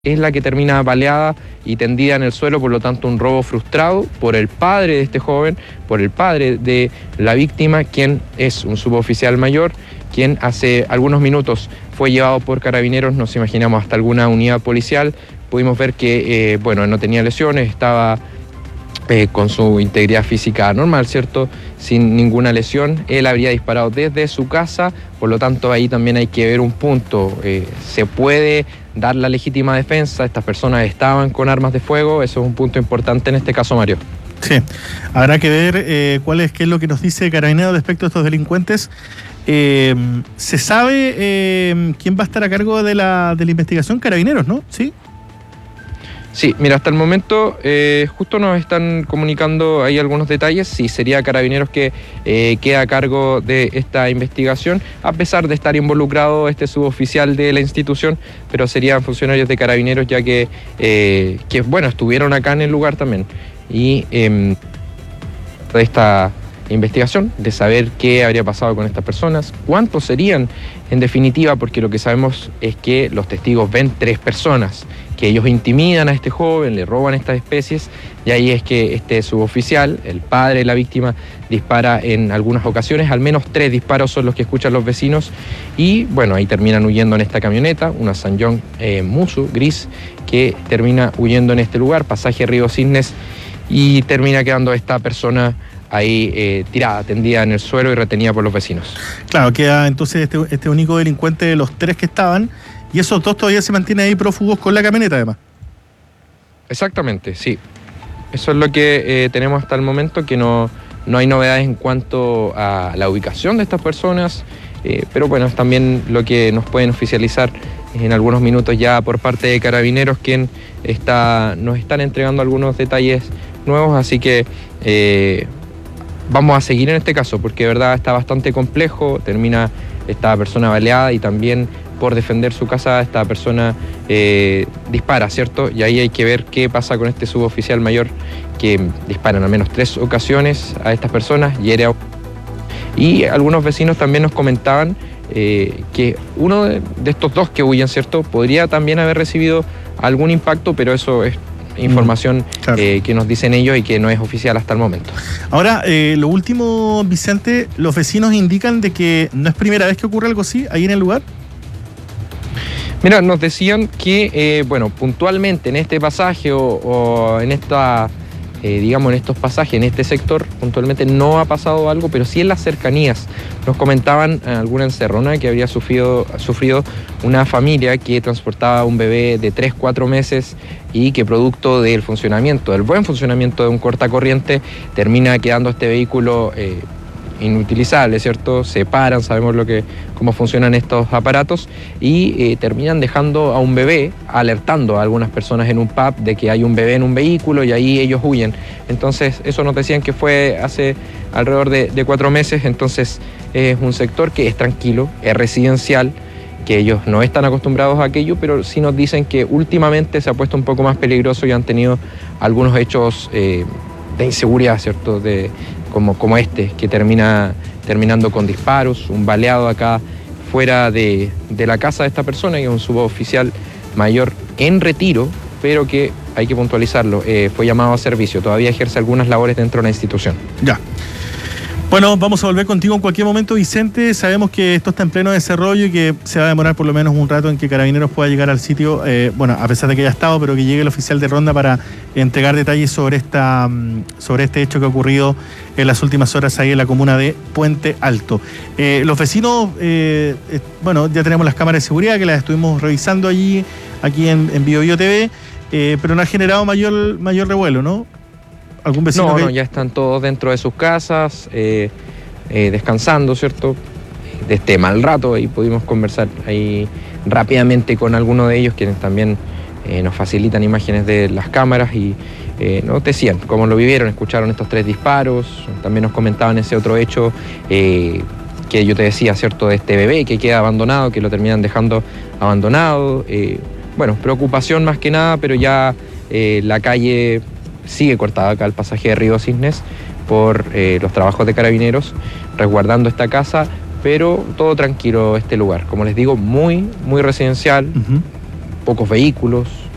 es la que termina baleada y tendida en el suelo, por lo tanto un robo frustrado por el padre de este joven, por el padre de la víctima, quien es un suboficial mayor, quien hace algunos minutos fue llevado por carabineros, nos imaginamos hasta alguna unidad policial. Pudimos ver que no tenía lesiones, estaba con su integridad física normal, ¿cierto? Sin ninguna lesión. Él habría disparado desde su casa, por lo tanto ahí también hay que ver un punto. Se puede dar la legítima defensa, estas personas estaban con armas de fuego, eso es un punto importante en este caso, Mario. Sí, habrá que ver qué es lo que nos dice Carabineros respecto a estos delincuentes. ¿Se sabe quién va a estar a cargo de la investigación? Carabineros, ¿no? Sí. Sí, mira, hasta el momento justo nos están comunicando ahí algunos detalles. Sí, sería Carabineros que queda a cargo de esta investigación, a pesar de estar involucrado este suboficial de la institución, pero serían funcionarios de Carabineros, ya que estuvieron acá en el lugar también. Y de esta investigación, de saber qué habría pasado con estas personas, cuántos serían en definitiva, porque lo que sabemos es que los testigos ven 3 personas, que ellos intimidan a este joven, le roban estas especies, y ahí es que este suboficial, el padre de la víctima, dispara en algunas ocasiones, al menos 3 disparos son los que escuchan los vecinos, y bueno, ahí terminan huyendo en esta camioneta, una Sanyong Musu gris, que termina huyendo en este lugar, pasaje Río Cisnes, y termina quedando esta persona ahí tirada, tendida en el suelo y retenida por los vecinos. Claro, queda entonces este único delincuente de los 3 que estaban, y esos 2 todavía se mantienen ahí prófugos con la camioneta además. Exactamente, sí. Eso es lo que tenemos hasta el momento, que no hay novedades en cuanto a la ubicación de estas personas, pero bueno, es también lo que nos pueden oficializar en algunos minutos ya por parte de Carabineros, quien nos están entregando algunos detalles nuevos, así que vamos a seguir en este caso, porque de verdad está bastante complejo. Termina esta persona baleada y también por defender su casa esta persona dispara, ¿cierto? Y ahí hay que ver qué pasa con este suboficial mayor, que dispara en al menos 3 ocasiones a estas personas, hiere a... Y algunos vecinos también nos comentaban que uno de estos 2 que huyen, ¿cierto?, podría también haber recibido algún impacto, pero eso es información claro, que nos dicen ellos y que no es oficial hasta el momento. Ahora, lo último, Vicente, los vecinos indican de que no es primera vez que ocurre algo así ahí en el lugar. Mira, nos decían que, puntualmente en este pasaje o en esta, en estos pasajes, en este sector, puntualmente no ha pasado algo, pero sí en las cercanías. Nos comentaban alguna encerrona que habría sufrido una familia que transportaba un bebé de 3-4 meses y que producto del buen funcionamiento de un cortacorriente, termina quedando este vehículo inutilizable, ¿cierto? Se paran, sabemos cómo funcionan estos aparatos, y terminan dejando a un bebé, alertando a algunas personas en un pub de que hay un bebé en un vehículo, y ahí ellos huyen. Entonces, eso nos decían que fue hace alrededor de 4 meses, entonces es un sector que es tranquilo, es residencial, que ellos no están acostumbrados a aquello, pero sí nos dicen que últimamente se ha puesto un poco más peligroso y han tenido algunos hechos de inseguridad, ¿cierto?, como este, que terminando con disparos, un baleado acá fuera de la casa de esta persona, que es un suboficial mayor en retiro, pero que hay que puntualizarlo, fue llamado a servicio, todavía ejerce algunas labores dentro de la institución. Ya. Bueno, vamos a volver contigo en cualquier momento, Vicente. Sabemos que esto está en pleno desarrollo y que se va a demorar por lo menos un rato en que Carabineros pueda llegar al sitio, a pesar de que haya estado, pero que llegue el oficial de ronda para entregar detalles sobre este hecho que ha ocurrido en las últimas horas ahí en la comuna de Puente Alto. Los vecinos, ya tenemos las cámaras de seguridad que las estuvimos revisando aquí en BioBio TV, pero no ha generado mayor revuelo, ¿no? ¿Algún vecino? No, ya están todos dentro de sus casas, descansando, ¿cierto? De este mal rato, y pudimos conversar ahí rápidamente con algunos de ellos, quienes también nos facilitan imágenes de las cámaras, y nos decían cómo lo vivieron, escucharon estos 3 disparos, también nos comentaban ese otro hecho que yo te decía, ¿cierto?, de este bebé que queda abandonado, que lo terminan dejando abandonado. Preocupación más que nada, pero ya la calle sigue cortada acá el pasaje de Río Cisnes por los trabajos de Carabineros resguardando esta casa, pero todo tranquilo este lugar, como les digo, muy residencial, pocos vehículos,